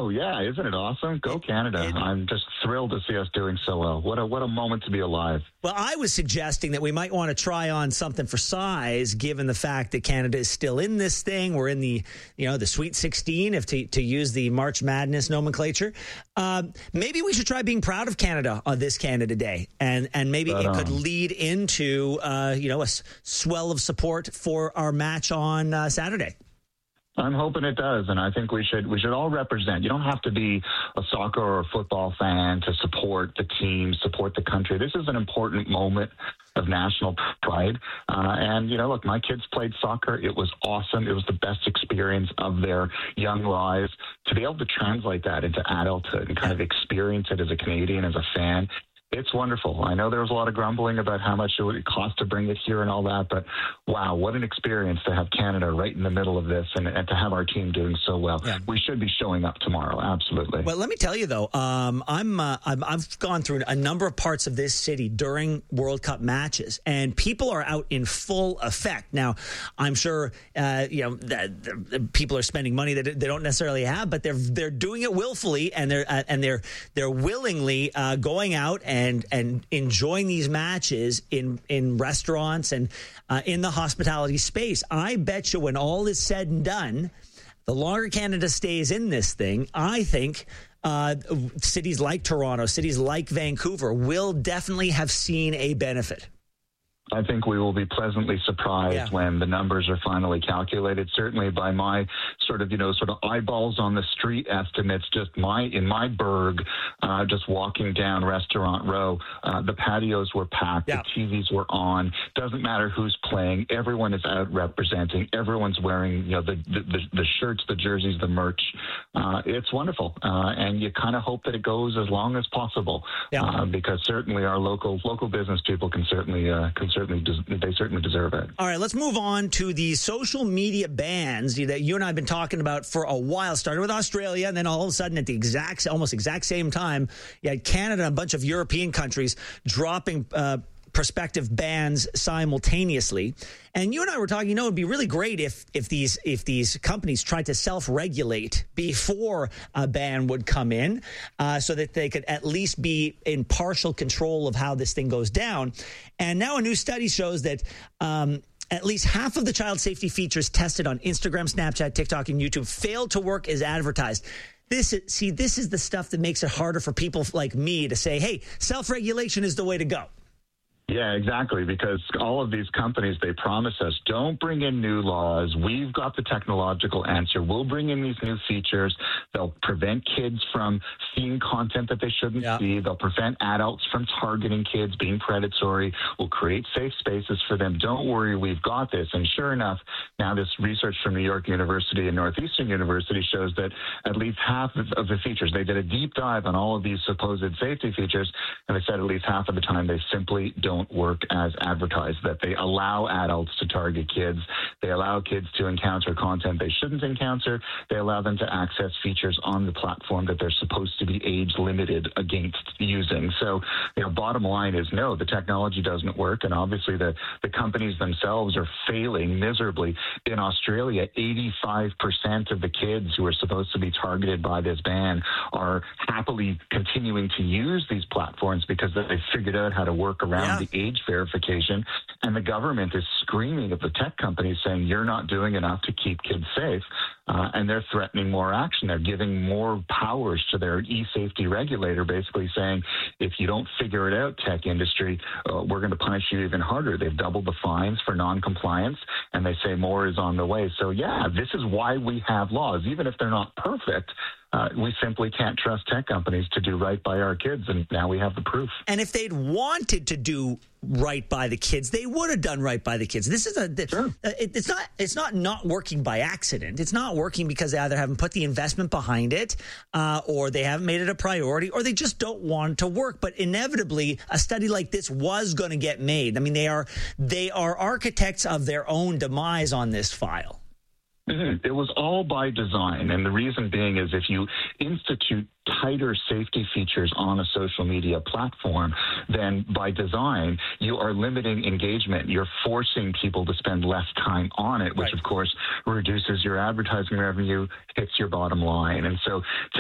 Oh, yeah. Isn't it awesome? Go Canada. I'm just thrilled to see us doing so well. What a moment to be alive. Well, I was suggesting that we might want to try on something for size, given the fact that Canada is still in this thing. We're in the Sweet 16, if to use the March Madness nomenclature. Maybe we should try being proud of Canada on this Canada Day, and maybe it could lead into a swell of support for our match on Saturday. I'm hoping it does, and I think we should all represent. You don't have to be a soccer or a football fan to support the team, support the country. This is an important moment of national pride. And, look, my kids played soccer. It was awesome. It was the best experience of their young lives. To be able to translate that into adulthood and kind of experience it as a Canadian, as a fan, it's wonderful. I know there was a lot of grumbling about how much it would cost to bring it here and all that, but wow, what an experience to have Canada right in the middle of this and to have our team doing so well. Yeah. We should be showing up tomorrow, absolutely. Well, let me tell you though, I've gone through a number of parts of this city during World Cup matches, and people are out in full effect. Now, I'm sure that people are spending money that they don't necessarily have, but they're doing it willfully, and they're willingly going out and enjoying these matches in restaurants and in the hospitality space. I bet you when all is said and done, the longer Canada stays in this thing, I think cities like Toronto, cities like Vancouver will definitely have seen a benefit. I think we will be pleasantly surprised when the numbers are finally calculated. Certainly by my sort of eyeballs on the street estimates, in my burg, just walking down Restaurant Row, the patios were packed, the TVs were on. Doesn't matter who's playing. Everyone is out representing. Everyone's wearing, the shirts, the jerseys, the merch. It's wonderful, and you kind of hope that it goes as long as possible, because certainly our local business people can certainly deserve it. All right, let's move on to the social media bans that you and I have been talking about for a while. Started with Australia, and then all of a sudden at the almost exact same time, you had Canada and a bunch of European countries dropping prospective bans simultaneously. And you and I were talking, it'd be really great if these companies tried to self-regulate before a ban would come in, so that they could at least be in partial control of how this thing goes down. And now a new study shows that at least half of the child safety features tested on Instagram, Snapchat, TikTok, and YouTube failed to work as advertised. This is the stuff that makes it harder for people like me to say, hey, self-regulation is the way to go. Yeah, exactly, because all of these companies, they promise us, don't bring in new laws. We've got the technological answer. We'll bring in these new features. They'll prevent kids from seeing content that they shouldn't see. They'll prevent adults from targeting kids, being predatory. We'll create safe spaces for them. Don't worry, we've got this. And sure enough, now this research from New York University and Northeastern University shows that at least half of the features, they did a deep dive on all of these supposed safety features, and they said at least half of the time they simply don't work as advertised, that they allow adults to target kids. They allow kids to encounter content they shouldn't encounter. They allow them to access features on the platform that they're supposed to be age limited against using. So, bottom line is no, the technology doesn't work. And obviously the companies themselves are failing miserably. In Australia, 85% of the kids who are supposed to be targeted by this ban are happily continuing to use these platforms because they figured out how to work around the age verification, and the government is screaming at the tech companies saying you're not doing enough to keep kids safe, and they're threatening more action. They're giving more powers to their e-safety regulator, basically saying if you don't figure it out, tech industry, we're going to punish you even harder. They've doubled the fines for non-compliance, and they say more is on the way. So this is why we have laws, even if they're not perfect. We simply can't trust tech companies to do right by our kids, and now we have the proof. And if they'd wanted to do right by the kids, they would have done right by the kids. This is it's not working by accident. It's not working because they either haven't put the investment behind it, or they haven't made it a priority, or they just don't want it to work. But inevitably, a study like this was going to get made. I mean, they are architects of their own demise on this file. Mm-hmm. It was all by design, and the reason being is if you institute tighter safety features on a social media platform, then by design, you are limiting engagement. You're forcing people to spend less time on it, which of course reduces your advertising revenue, hits your bottom line. And so